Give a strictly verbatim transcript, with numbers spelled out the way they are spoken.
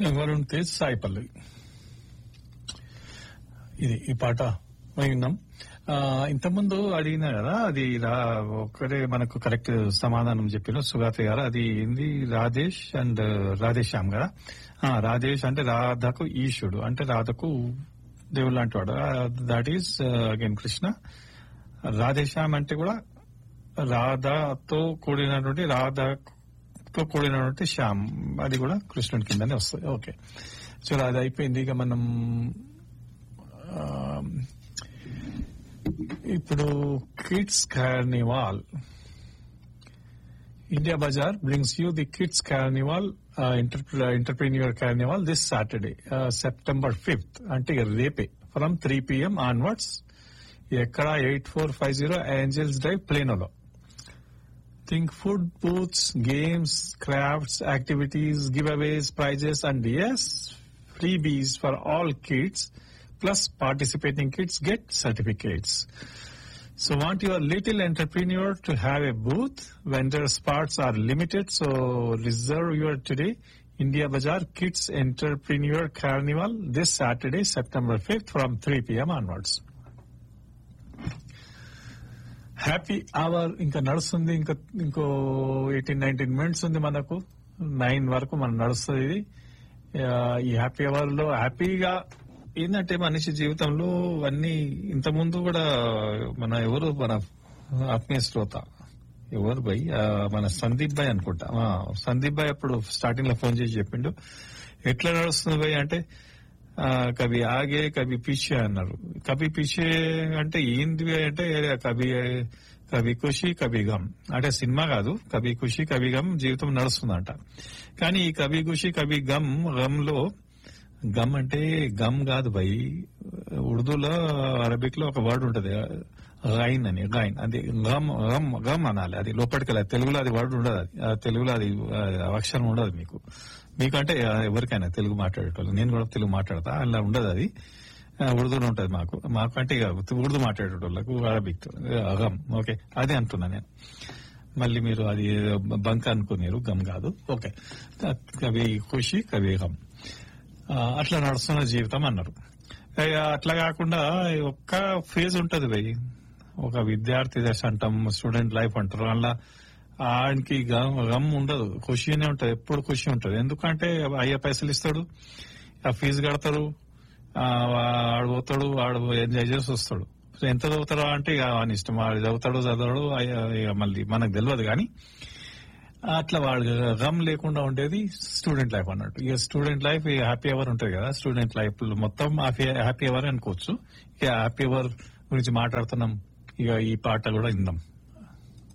వరుణ్ తేజ్ సాయి పల్లవి ఇది ఈ పాట విన్నాం. ఆ, ఇంతకుముందు అడిగినా కదా, అది రా- ఒక్కడే మనకు కరెక్ట్ సమాధానం చెప్పిన సుగాత గారు. అది ఏంది, రాధేష్ అండ్ రాధేశ్యామ్ కదా. ఆ, రాధేష్ అంటే రాధకు ఈశుడు, అంటే రాధకు దేవుడు లాంటి వాడు. That is again Krishna. Radhe Shyam అంటే కూడా రాధతో కూడినటువంటి రాధతో కూడినటువంటి శ్యామ్, అది కూడా కృష్ణుడి కిందనే వస్తుంది. ఓకే, సో అది అయిపోయింది. ఇక మనం ఆ, ఇప్పుడు kids carnival, India Bazaar brings you the kids carnival entrepreneur carnival this Saturday September fifth, అంటే ఇక రేపే, ఫ్రమ్ త్రీ పిఎం ఆన్వర్డ్స్. ఎక్కడ eight four five zero angels drive, ప్లేనోలో. Think food booths, games, crafts, activities, giveaways, prizes, and yes, freebies for all kids. Plus, participating kids get certificates. So, want your little entrepreneur to have a booth? Vendor spots are limited, so reserve your today. India Bazaar Kids Entrepreneur Carnival this Saturday, September fifth, from three p.m. onwards. Happy hour ఇంకా నడుస్తుంది. ఇంకా ఇంకో eighteen nineteen minutes ఉంది మనకు, nine వరకు మనం నడుస్తుంది ఇది. ఆ, ఈ హ్యాపీ అవర్ లో హ్యాపీగా ఏంటంటే మనిషి జీవితంలో అన్ని, ఇంతకుముందు కూడా మన ఎవరు మన ఆత్మీయ శ్రోత ఎవరు భయ్, ఆ, మన సందీప్ భాయ్ అనుకుంటా. ఆ, సందీప్ భాయ్ అప్పుడు స్టార్టింగ్ లో ఫోన్ చేసి చెప్పిండు, ఎట్లా నడుస్తుంది భయ్ అంటే, ఆ, కవి ఆగే కవి పీछे అన్నారు. కవి పీछे అంటే ఏంది అంటే, కవి కవి ఖుషి కవి గమ్ అంటే సినిమా కాదు, కవి ఖుషి కవి గమ్ జీవితం నడుస్తుందంట. కానీ ఈ కవి ఖుషి కవి గమ్ గమ్ లో గమ్ అంటే గమ్ కాదు భయ్, ఉర్దూలో అరబిక్ లో ఒక వర్డ్ ఉంటది గైన్ అని, గైన్ అది గమ్ గమ్ గమ్ అనాలి. అది లోపలికి వెళ్ళాలి. తెలుగులో అది వర్డ్ ఉండదు, అది ఆ, తెలుగులో అది ఆ, అక్షరం ఉండదు మీకు. మీకంటే ఎవరికైనా తెలుగు మాట్లాడేటోళ్ళు, నేను కూడా తెలుగు మాట్లాడతా, అలా ఉండదు అది. ఆ, ఉర్దూలో ఉంటది మాకు. మాకు అంటే ఇక ఉర్దూ మాట్లాడేటోళ్ళకు అరబిక్ గమ్. ఓకే, అదే అంటున్నా నేను. మళ్ళీ మీరు అది బంక్ అనుకున్నారు, గమ్ కాదు. ఓకే, కవి ఖుషి కవి గమ్, ఆ, అట్లా నడుస్తున్న జీవితం అన్నారు. ఇక అట్లా కాకుండా ఒక్క ఫేజ్ ఉంటది భయ్, ఒక విద్యార్థి దశ అంటాం, స్టూడెంట్ లైఫ్ అంటారు. అలా ఆడికి గమ్ గమ్ ఉండదు, ఖుషీనే ఉంటది, ఎప్పుడు ఖుషి ఉంటది. ఎందుకంటే అయ్యే పైసలు ఇస్తాడు, ఆ ఫీజు కడతారు, ఆ, ఆడు పోతాడు, ఆడు ఎంజాయ్ చేసి వస్తాడు. సో ఎంత చదువుతారో అంటే ఇక అని ఇష్టం, వాడు చదువుతాడు చదవడు, అయ్య- ఇక మళ్ళీ మనకు తెలియదు. కానీ అట్లా వాడు గమ్ లేకుండా ఉండేది స్టూడెంట్ లైఫ్ అన్నట్టు. ఇక స్టూడెంట్ లైఫ్ హ్యాపీ అవర్ ఉంటుంది కదా, స్టూడెంట్ లైఫ్ మొత్తం హ్యాపీ అవర్ అనుకోవచ్చు. ఇక హ్యాపీ అవర్ గురించి మాట్లాడుతున్నాం, ఇక ఈ పాట కూడా విందాం.